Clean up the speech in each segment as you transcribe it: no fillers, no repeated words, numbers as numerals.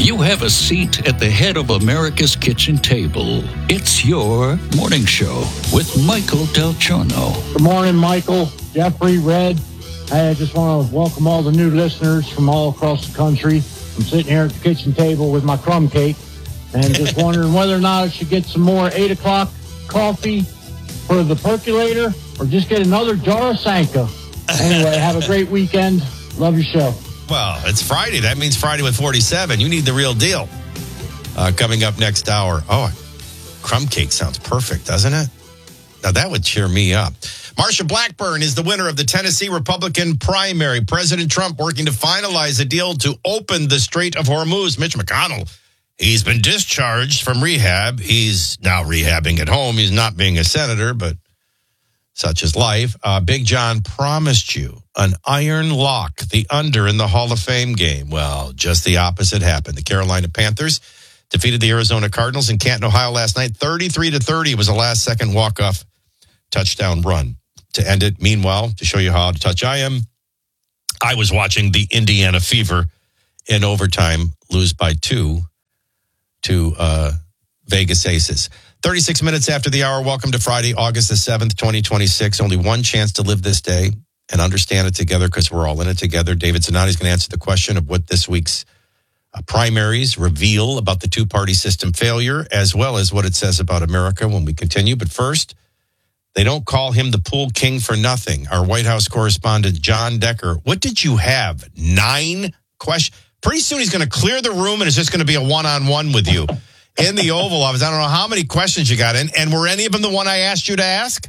You have a seat at the head of America's kitchen table. It's your morning show with Michael Del Giorno. Good morning, Michael, Jeffrey, Red. I just want to welcome all the new listeners from all across the country. I'm sitting here at the kitchen table with my crumb cake and just wondering whether or not I should get some more 8 o'clock coffee for the percolator or just get another jar of Sanka. Anyway, have a great weekend. Love your show. Well, it's Friday. That means Friday with 47. You need the real deal. Coming up next hour. Oh, crumb cake sounds perfect, doesn't it? Now, that would cheer me up. Marsha Blackburn is the winner of the Tennessee Republican primary. President Trump working to finalize a deal to open the Strait of Hormuz. Mitch McConnell, he's been discharged from rehab. He's now rehabbing at home. He's not being a senator, but such is life. Big John promised you an iron lock, the under in the Hall of Fame game. Well, just the opposite happened. The Carolina Panthers defeated the Arizona Cardinals in Canton, Ohio last night. 33-30. It was a last-second walk-off touchdown run to end it. Meanwhile, to show you how out of touch I am, I was watching the Indiana Fever in overtime lose by 2 to Vegas Aces. 36 minutes after the hour. Welcome to Friday, August the 7th, 2026. Only one chance to live this day and understand it together because we're all in it together. David Zanotti is going to answer the question of what this week's primaries reveal about the two-party system failure, as well as what it says about America when we continue. But first, they don't call him the pool king for nothing. Our White House correspondent, John Decker. What did you have? 9 questions? Pretty soon he's going to clear the room and it's just going to be a one-on-one with you. In the Oval Office, I don't know how many questions you got in. And were any of them the one I asked you to ask?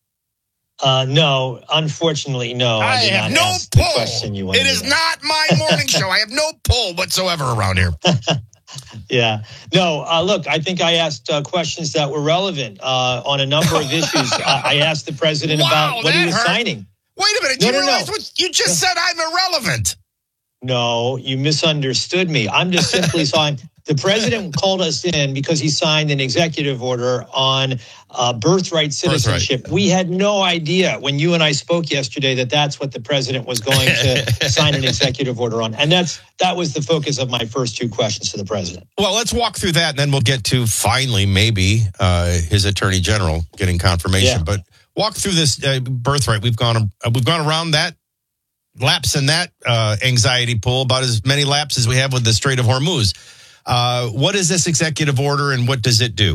No, unfortunately, no. I have no pull. It is not my morning show. I have no pull whatsoever around here. Yeah. No, look, I think I asked questions that were relevant on a number of issues. I asked the president about what he was signing. Wait a minute. Do you realize what you just said? I'm irrelevant. No, you misunderstood me. I'm just simply saying the president called us in because he signed an executive order on birthright citizenship. We had no idea when you and I spoke yesterday that that's what the president was going to sign an executive order on. And that was the focus of my first 2 questions to the president. Well, let's walk through that, and then we'll get to finally maybe his attorney general getting confirmation. Yeah. But walk through this birthright. We've gone around that. Laps in that anxiety pool, about as many laps as we have with the Strait of Hormuz. What is this executive order and what does it do?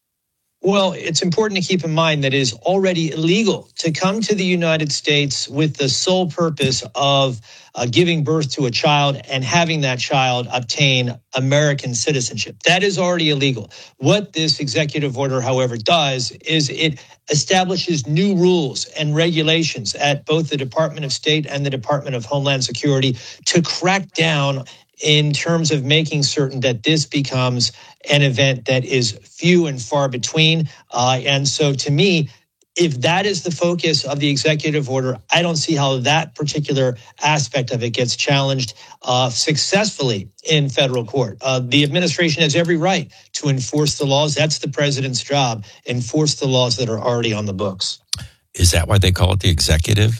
Well, it's important to keep in mind that it is already illegal to come to the United States with the sole purpose of giving birth to a child and having that child obtain American citizenship. That is already illegal. What this executive order, however, does is it establishes new rules and regulations at both the Department of State and the Department of Homeland Security to crack down in terms of making certain that this becomes an event that is few and far between. And so to me, if that is the focus of the executive order, I don't see how that particular aspect of it gets challenged successfully in federal court. The administration has every right to enforce the laws. That's the president's job, enforce the laws that are already on the books. Is that why they call it the executive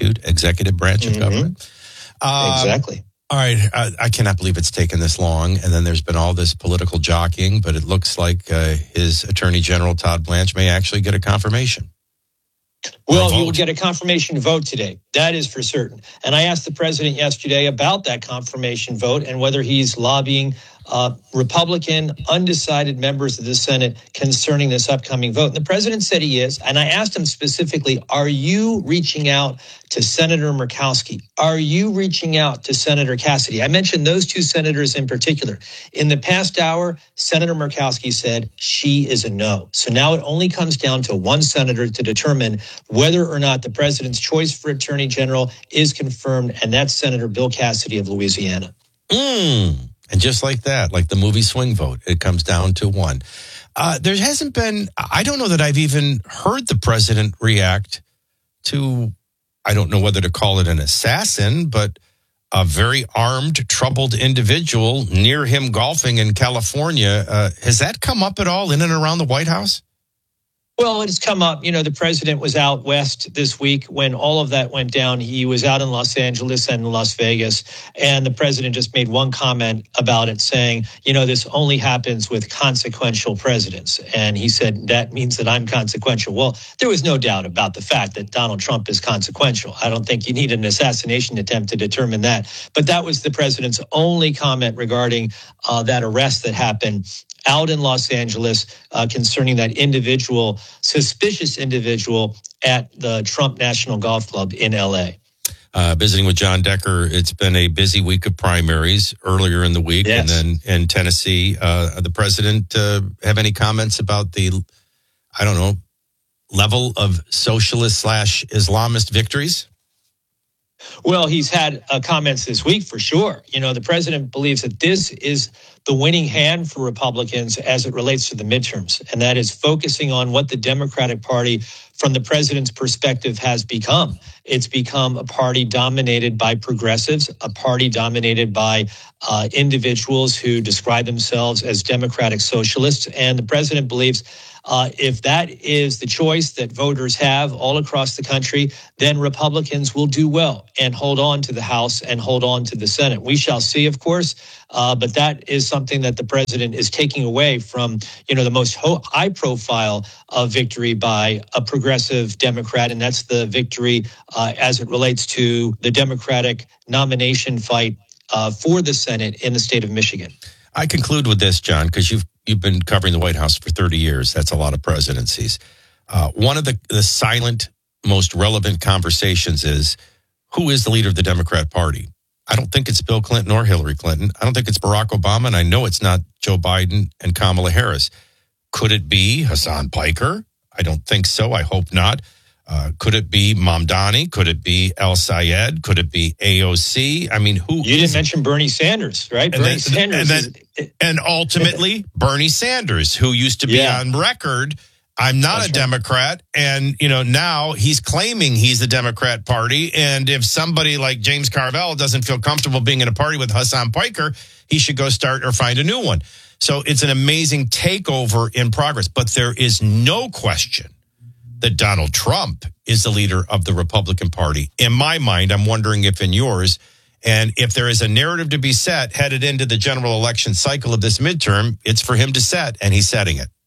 branch of government? Exactly. All right. I cannot believe it's taken this long. And then there's been all this political jockeying, but it looks like his attorney general, Todd Blanche, may actually get a confirmation. Well, he will get a confirmation vote today. That is for certain. And I asked the president yesterday about that confirmation vote and whether he's lobbying Republican undecided members of the Senate concerning this upcoming vote. And the president said he is. And I asked him specifically, are you reaching out to Senator Murkowski? Are you reaching out to Senator Cassidy? I mentioned those 2 senators in particular. In the past hour, Senator Murkowski said she is a no. So now it only comes down to one senator to determine whether or not the president's choice for attorney general is confirmed, and that's Senator Bill Cassidy of Louisiana. And just like that, like the movie Swing Vote, it comes down to one. There hasn't been, I don't know that I've even heard the president react to, I don't know whether to call it an assassin, but a very armed, troubled individual near him golfing in California. Has that come up at all in and around the White House? Well, it's come up. The president was out west this week when all of that went down. He was out in Los Angeles and Las Vegas, and the president just made one comment about it saying, this only happens with consequential presidents. And he said, that means that I'm consequential. Well, there was no doubt about the fact that Donald Trump is consequential. I don't think you need an assassination attempt to determine that. But that was the president's only comment regarding that arrest that happened out in Los Angeles concerning that suspicious individual at the Trump National Golf Club in L.A. Visiting with John Decker. It's been a busy week of primaries earlier in the week. Yes. And then in Tennessee, the president have any comments about the, level of socialist/Islamist victories? Well, he's had comments this week for sure. The president believes that this is the winning hand for Republicans as it relates to the midterms, and that is focusing on what the Democratic Party, from the president's perspective, has become. It's become a party dominated by progressives, a party dominated by individuals who describe themselves as democratic socialists. And the president believes if that is the choice that voters have all across the country, then Republicans will do well and hold on to the House and hold on to the Senate. We shall see, of course, but that is something that the president is taking away from, the most high-profile victory by a progressive Democrat, and that's the victory as it relates to the Democratic nomination fight for the Senate in the state of Michigan. I conclude with this, John, because you've been covering the White House for 30 years. That's a lot of presidencies. One of the silent, most relevant conversations is, who is the leader of the Democrat Party? I don't think it's Bill Clinton or Hillary Clinton. I don't think it's Barack Obama, and I know it's not Joe Biden and Kamala Harris. Could it be Hassan Piker? I don't think so. I hope not. Could it be Mamdani? Could it be El Sayed? Could it be AOC? I mean, who? You didn't mention Bernie Sanders, right? And ultimately, Bernie Sanders, who used to be on record, I'm not a Democrat. And, now he's claiming he's the Democrat Party. And if somebody like James Carville doesn't feel comfortable being in a party with Hassan Piker, he should go start or find a new one. So it's an amazing takeover in progress. But there is no question that Donald Trump is the leader of the Republican Party. In my mind, I'm wondering if in yours, and if there is a narrative to be set headed into the general election cycle of this midterm, it's for him to set, and he's setting it.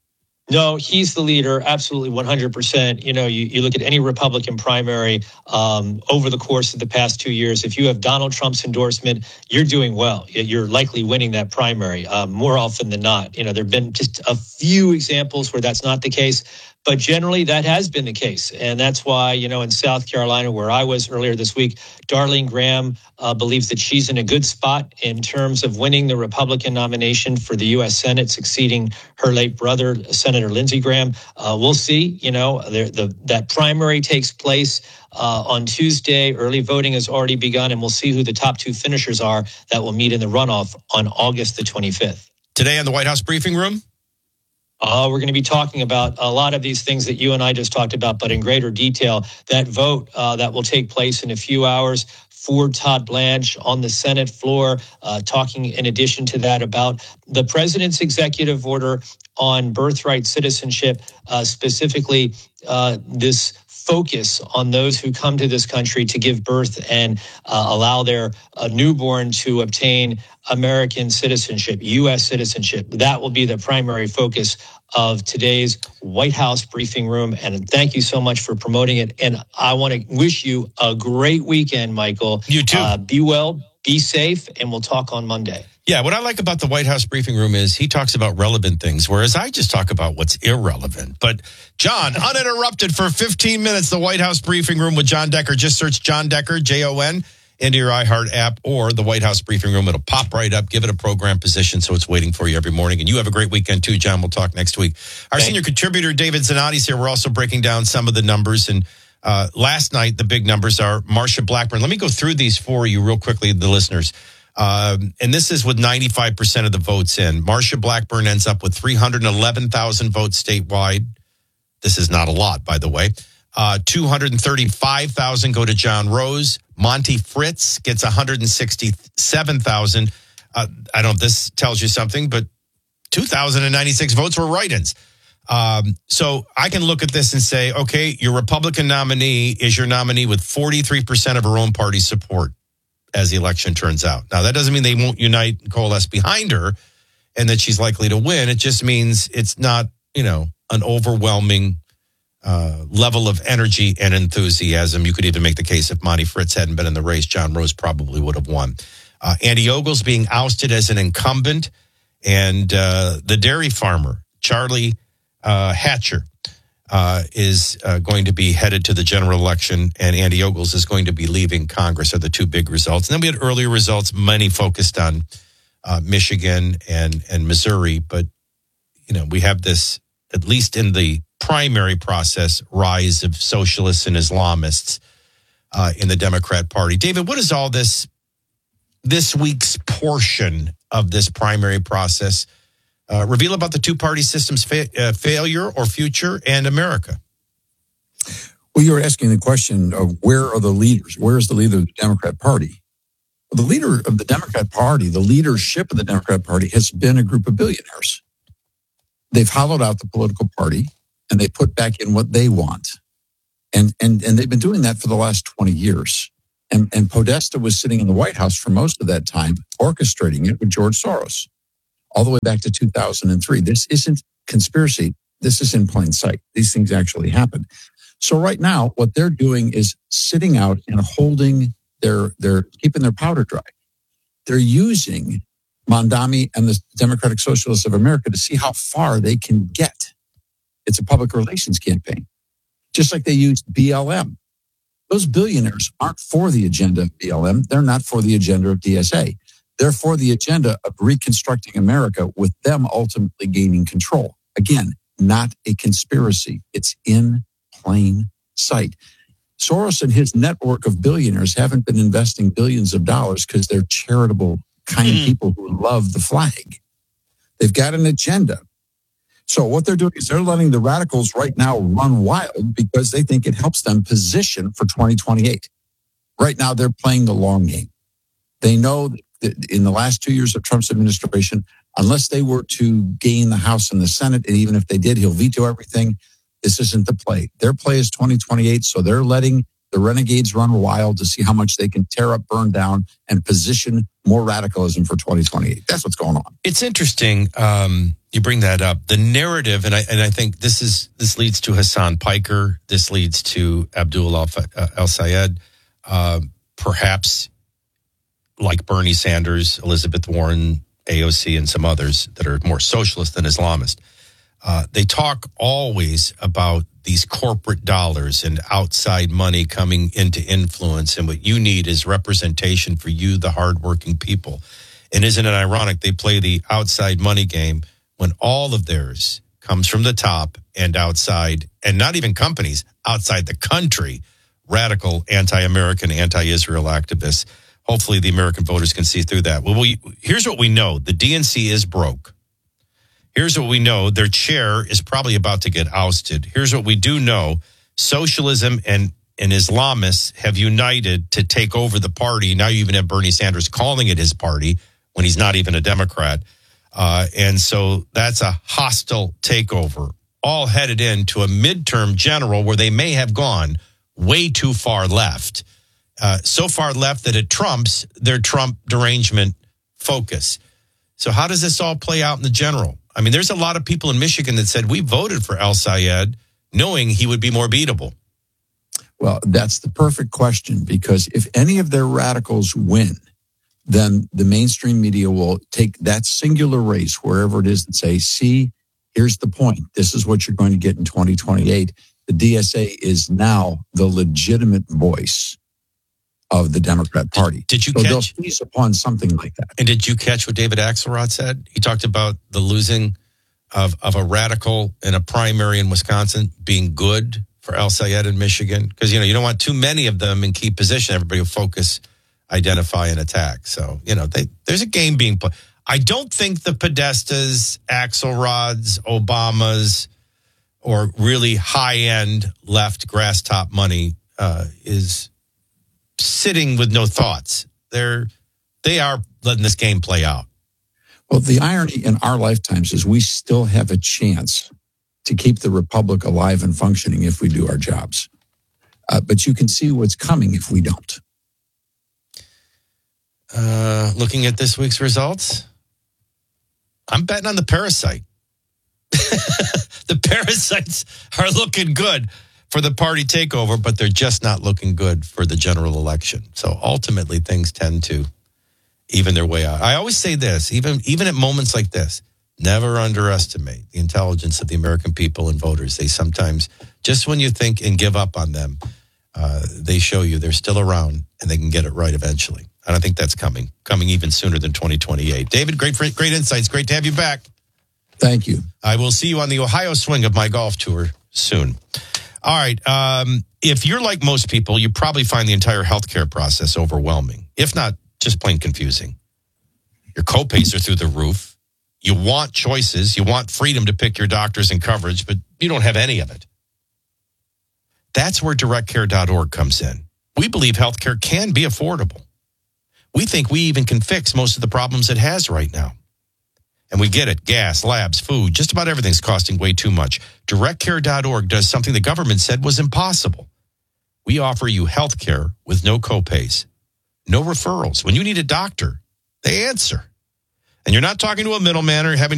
No, he's the leader, absolutely 100%. You look at any Republican primary over the course of the past 2 years, if you have Donald Trump's endorsement, you're doing well. You're likely winning that primary more often than not. There have been just a few examples where that's not the case. But generally, that has been the case. And that's why, in South Carolina, where I was earlier this week, Darlene Graham believes that she's in a good spot in terms of winning the Republican nomination for the U.S. Senate, succeeding her late brother, Senator Lindsey Graham. We'll see. That primary takes place on Tuesday. Early voting has already begun, and we'll see who the top two finishers are that will meet in the runoff on August the 25th. Today on the White House briefing room? We're going to be talking about a lot of these things that you and I just talked about, but in greater detail. That vote that will take place in a few hours for Todd Blanche on the Senate floor, talking in addition to that about the president's executive order on birthright citizenship, specifically this focus on those who come to this country to give birth and allow their newborn to obtain American citizenship, U.S. citizenship. That will be the primary focus of today's White House briefing room. And thank you so much for promoting it. And I want to wish you a great weekend, Michael. You too. Be well, be safe, and we'll talk on Monday. Yeah, what I like about the White House briefing room is he talks about relevant things, whereas I just talk about what's irrelevant. But John, uninterrupted for 15 minutes, the White House briefing room with John Decker. Just search John Decker, Jon, into your iHeart app or the White House briefing room. It'll pop right up. Give it a program position so it's waiting for you every morning. And you have a great weekend too, John. We'll talk next week. Our senior contributor, David Zanotti's here. We're also breaking down some of the numbers. And last night, the big numbers are Marsha Blackburn. Let me go through these for you real quickly, the listeners. And this is with 95% of the votes in. Marsha Blackburn ends up with 311,000 votes statewide. This is not a lot, by the way. 235,000 go to John Rose. Monty Fritz gets 167,000. I don't know if this tells you something, but 2,096 votes were write-ins. So I can look at this and say, okay, your Republican nominee is your nominee with 43% of her own party support as the election turns out. Now, that doesn't mean they won't unite and coalesce behind her and that she's likely to win. It just means it's not, an overwhelming level of energy and enthusiasm. You could even make the case if Monty Fritz hadn't been in the race, John Rose probably would have won. Andy Ogles being ousted as an incumbent, and the dairy farmer, Charlie Hatcher, is going to be headed to the general election, and Andy Ogles is going to be leaving Congress are the two big results. And then we had earlier results, many focused on Michigan and Missouri. But, we have this, at least in the primary process, rise of socialists and Islamists in the Democrat Party. David, what is all this week's portion of this primary process reveal about the two-party system's failure or future and America? Well, you're asking the question of where are the leaders? Where is the leader of the Democrat Party? Well, the leader of the Democrat Party, the leadership of the Democrat Party has been a group of billionaires. They've hollowed out the political party and they put back in what they want. And they've been doing that for the last 20 years. And Podesta was sitting in the White House for most of that time, orchestrating it with George Soros, all the way back to 2003. This isn't conspiracy. This is in plain sight. These things actually happen. So right now, what they're doing is sitting out and holding they're keeping their powder dry. They're using Mondami and the Democratic Socialists of America to see how far they can get. It's a public relations campaign, just like they used BLM. Those billionaires aren't for the agenda of BLM. They're not for the agenda of DSA. They're for the agenda of reconstructing America with them ultimately gaining control. Again, not a conspiracy. It's in plain sight. Soros and his network of billionaires haven't been investing billions of dollars because they're charitable, kind people who love the flag. They've got an agenda. So what they're doing is they're letting the radicals right now run wild because they think it helps them position for 2028. Right now, they're playing the long game. They know that in the last 2 years of Trump's administration, unless they were to gain the House and the Senate, and even if they did, he'll veto everything. This isn't the play. Their play is 2028, so they're letting the renegades run wild to see how much they can tear up, burn down, and position more radicalism for 2028. That's what's going on. It's interesting. You bring that up. The narrative, and I think this leads to Hassan Piker. This leads to Abdul El-Sayed. Perhaps like Bernie Sanders, Elizabeth Warren, AOC, and some others that are more socialist than Islamist. They talk always about these corporate dollars and outside money coming into influence. And what you need is representation for you, the hardworking people. And isn't it ironic? They play the outside money game when all of theirs comes from the top and outside, and not even companies, outside the country, radical, anti-American, anti-Israel activists. Hopefully the American voters can see through that. Well, here's what we know. The DNC is broke. Here's what we know. Their chair is probably about to get ousted. Here's what we do know. Socialism and Islamists have united to take over the party. Now you even have Bernie Sanders calling it his party when he's not even a Democrat. And so that's a hostile takeover, all headed into a midterm general where they may have gone way too far left. So far left that it trumps their Trump derangement focus. So how does this all play out in the general? I mean, there's a lot of people in Michigan that said we voted for El-Sayed knowing he would be more beatable. Well, that's the perfect question, because if any of their radicals win, then the mainstream media will take that singular race, wherever it is, and say, see, here's the point. This is what you're going to get in 2028. The DSA is now the legitimate voice of the Democrat Party. Did you catch? They'll seize upon something like that. And did you catch what David Axelrod said? He talked about the losing of a radical in a primary in Wisconsin being good for El-Sayed in Michigan. Because, you don't want too many of them in key position. Everybody will focus, identify, and attack. So, there's a game being played. I don't think the Podestas, Axelrods, Obamas, or really high-end left grass-top money is sitting with no thoughts. They are letting this game play out. Well, the irony in our lifetimes is we still have a chance to keep the republic alive and functioning if we do our jobs. But you can see what's coming if we don't. Looking at this week's results, I'm betting on the parasite. The parasites are looking good for the party takeover, but they're just not looking good for the general election. So ultimately, things tend to even their way out. I always say this, even at moments like this, never underestimate the intelligence of the American people and voters. They sometimes, just when you think and give up on them, they show you they're still around and they can get it right eventually. And I think that's coming even sooner than 2028. David, great insights. Great to have you back. Thank you. I will see you on the Ohio swing of my golf tour soon. All right. If you're like most people, you probably find the entire healthcare process overwhelming, if not just plain confusing. Your copays are through the roof. You want choices. You want freedom to pick your doctors and coverage, but you don't have any of it. That's where directcare.org comes in. We believe healthcare can be affordable. We think we even can fix most of the problems it has right now. And we get it. Gas, labs, food, just about everything's costing way too much. Directcare.org does something the government said was impossible. We offer you health care with no copays, no referrals. When you need a doctor, they answer. And you're not talking to a middleman or having